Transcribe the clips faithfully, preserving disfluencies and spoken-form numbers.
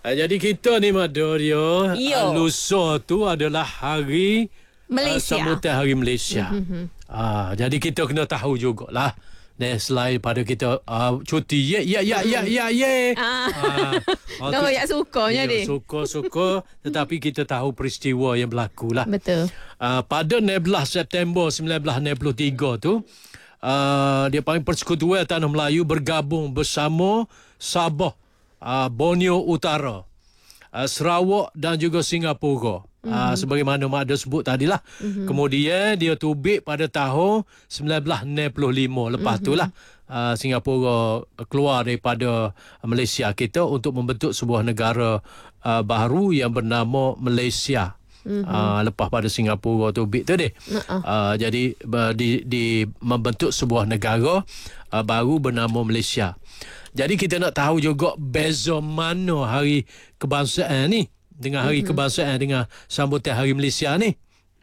Uh, jadi kita ni Mada dia uh, Yo. lusa tu adalah hari uh, Malaysia. sambutan Hari Malaysia. Mm-hmm. Uh, jadi kita kena tahu jugalah. Dan selain pada kita uh, cuti ya ya ya ya ya ya. Ah. Uh, Kau yang sukanya ni. Suka-suka tetapi kita tahu peristiwa yang berlaku lah. Betul. Uh, pada enam belas September sembilan belas enam puluh tiga tu uh, dia panggil Persekutuan Tanah Melayu bergabung bersama Sabah, uh, Borneo Utara, uh, Sarawak dan juga Singapura. Mm-hmm. Uh, sebagaimana Mak ada sebut tadilah. Mm-hmm. Kemudian dia tubik pada tahun sembilan belas enam puluh lima. Lepas mm-hmm. itulah uh, Singapura keluar daripada Malaysia kita untuk membentuk sebuah negara uh, baru yang bernama Malaysia. Mm-hmm. Uh, lepas pada Singapura tubik tu deh. Uh-uh. Uh, jadi uh, di, di membentuk sebuah negara uh, baru bernama Malaysia. Jadi kita nak tahu juga beza mana hari kebangsaan ni dengan Hari mm-hmm. Kebangsaan dengan sambutan Hari Malaysia ni.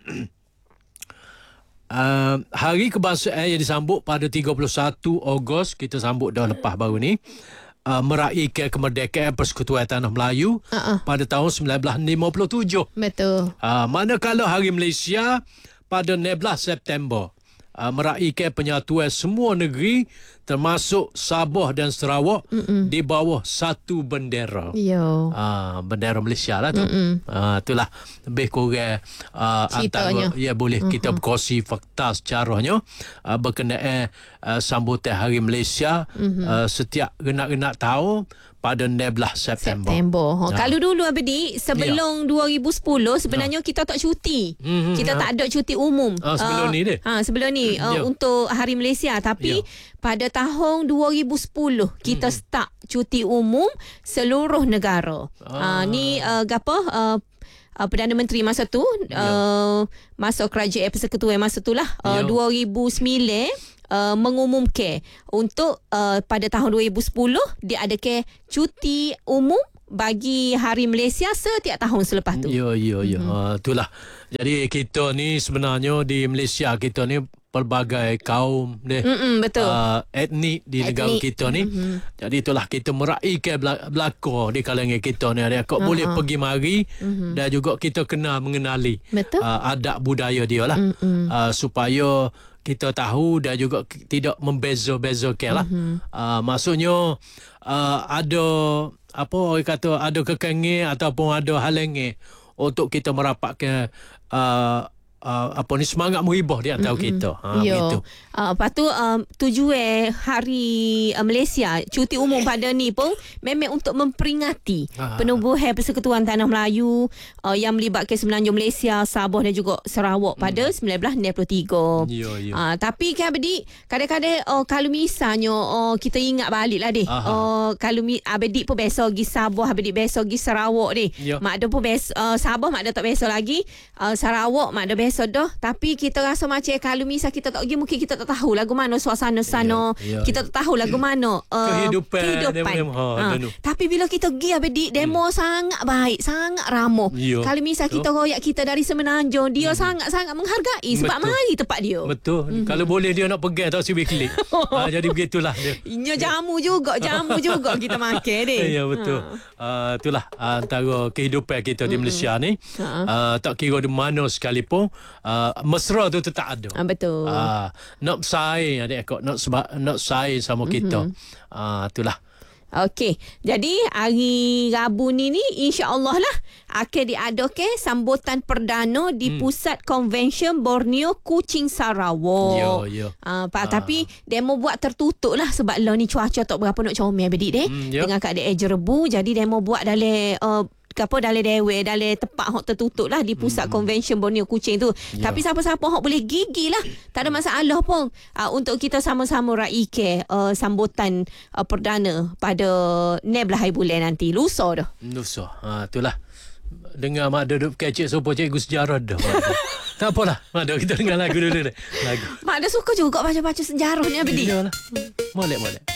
uh, Hari Kebangsaan yang disambut pada tiga puluh satu Ogos, kita sambut dah lepas baru ni, uh, meraihkan kemerdekaan Persekutuan Tanah Melayu uh-uh. pada tahun sembilan belas lima puluh tujuh. Betul. Uh, manakala Hari Malaysia pada enam belas September uh, meraihkan penyatuan semua negeri termasuk Sabah dan Sarawak Mm-mm. di bawah satu bendera. Yo. Uh, bendera Malaysia lah tu. Uh, itulah lebih kurang uh, antara ya boleh uh-huh. kita berkongsi fakta secaranya uh, berkenaan uh, sambutan Hari Malaysia uh-huh. uh, setiap genap-genap tahun pada enam belas September. September. Ha. Ha. Kalau dulu Abedi sebelum ya. dua ribu sepuluh sebenarnya ha. kita tak cuti. Mm-hmm. Kita ha. tak ada cuti umum. Ha, sebelum uh, ni deh. Ha, sebelum ni uh, ya. untuk Hari Malaysia, tapi ya. pada tahun dua ribu sepuluh kita mm-hmm. start cuti umum seluruh negara. Ah. Ha, ni uh, gapo uh, Uh, Perdana Menteri masa tu ya. uh, masa kerajaan persekutuan masa tu lah uh, ya. dua ribu sembilan uh, mengumumkan untuk uh, pada tahun dua ribu sepuluh diadakan cuti umum bagi Hari Malaysia setiap tahun selepas tu. Ya ya ya. Mm-hmm. Uh, itulah. Jadi kita ni sebenarnya di Malaysia kita ni pelbagai kaum deh, betul. Uh, etnik di etnik. negara kita ni. Mm-hmm. Jadi itulah kita meraihkan belaka di kalangan kita ni. Dia kau uh-huh. boleh pergi mari mm-hmm. dan juga kita kena mengenali uh, adab budaya dia lah. Mm-hmm. Uh, supaya kita tahu dan juga tidak membeza-bezakan lah. Mm-hmm. Uh, maksudnya uh, ada apa orang kata ada kekangan ataupun ada halangan untuk kita merapatkan uh, Uh, apa ni semangat meribah di antara mm-hmm. kita. Ha begitu. Uh, lepas tu um, tujuan Hari uh, Malaysia cuti umum pada ni pun memang untuk memperingati ah. penubuhan Persekutuan Tanah Melayu uh, yang melibatkan semenanjung Malaysia, Sabah dan juga Sarawak pada mm. sembilan belas enam puluh tiga. Ya ya. Uh, tapi kan Abedi kadang-kadang uh, kalau misalnya uh, kita ingat baliklah deh. Uh, kalau mi, Abedi pun biasa pergi Sabah, Abedi biasa pergi Sarawak deh. Ya. Mak ada pun biasa uh, Sabah mak ada tak biasa lagi. Uh, Sarawak mak ada biasa dah, tapi kita rasa macam kalau misal kita tak pergi mungkin kita tak tahu lagu mana suasana sana, yeah, yeah, kita tak tahu lagu mana uh, kehidupan, kehidupan. Ha. Tapi bila kita pergi Abedi demo hmm. sangat baik, sangat ramah. Yeah. Kalau misal kita royak kita dari Semenanjung, dia hmm. sangat-sangat menghargai sebab betul. Mari tempat dia. Betul. Hmm. Kalau boleh dia nak pegang tak si klik. ha, jadi begitulah dia. Nya jamu juga, jamu juga kita makan deh. Ya betul. Ha. Uh, itulah antara kehidupan kita di Malaysia ni. Ha. Uh, tak kira di mana sekalipun Uh, mesra tu tetap ada. Ah, betul. Uh, nak bersaing adik akak, nak seba, nak bersaing sama mm-hmm. kita. Uh, itulah. Okey. Jadi hari Rabu ni ni insya-Allah lah akan diadakan sambutan perdana di hmm. Pusat Konvensyen Borneo Kuching Sarawak. Ya, ya. Uh, uh. Tapi demo buat tertutup lah sebab lah ni cuaca tak berapa nak comel bedik deh. Hmm, ya. Dengan keadaan jerebu, jadi demo buat dalam uh, apa dalam dewe dalam tempat hok tertutup lah di Pusat hmm. Konvensyen Borneo Kuching tu. Ya. Tapi siapa-siapa hok boleh gigi lah. Tak ada masalah pun uh, untuk kita sama-sama raihkan uh, sambutan uh, perdana pada enam belas hari bulan nanti. Lusa dah. Lusa. Ha itulah. Dengar mak duduk kecik sopo cikgu sejarah dah. Tak apalah. Mak dah kita dengar lagu dulu deh. Lagu. Mak dah suka juga baca-baca sejarah ni Abedi. Iyalah. Molek-molek.